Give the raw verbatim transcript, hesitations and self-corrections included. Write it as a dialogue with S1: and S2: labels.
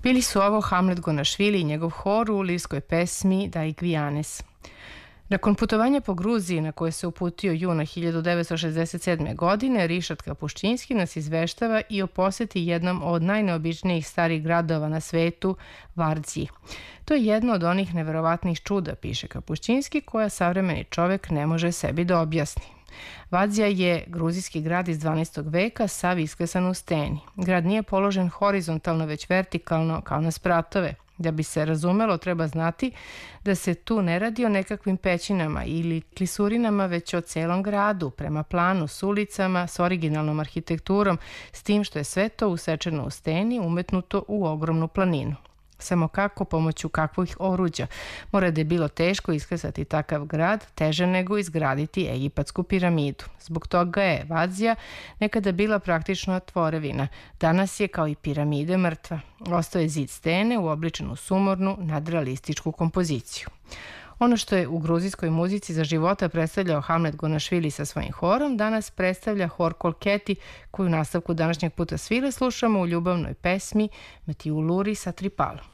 S1: Bili su ovo Hamlet Gonašvili i njegov hor u lirskoj pesmi Dai Gvianes. Nakon putovanja po Gruziji na koje se uputio juna hiljadu devetsto šezdeset sedme. godine, Rišard Kapuščinski nas izveštava i o poseti jednom od najneobičnijih starih gradova na svetu, Vardziji. To je jedno od onih neverovatnih čuda, piše Kapuščinski, koja savremeni čovek ne može sebi da objasni. Vardzija je gruzijski grad iz dvanaestog veka, sav isklesan u steni. Grad nije položen horizontalno, već vertikalno, kao na spratove. Da bi se razumelo, treba znati da se tu ne radi o nekakvim pećinama ili klisurinama, već o celom gradu, prema planu, s ulicama, s originalnom arhitekturom, s tim što je sve to usečeno u steni, umetnuto u ogromnu planinu. Samo kako, pomoću kakvih oruđa. Mora da je bilo teško isklesati takav grad, teže nego izgraditi egipatsku piramidu. Zbog toga je Vardzija nekada bila praktično tvorevina. Danas je, kao i piramide, mrtva. Ostao je zid stene uobličen u sumornu, nadrealističku kompoziciju. Ono što je u gruzijskoj muzici za života predstavljao Hamlet Gonašvili sa svojim horom, danas predstavlja hor Kolketi, koju u nastavku današnjeg puta svile slušamo u ljubavnoj pesmi Metiuluri sa Tripalom.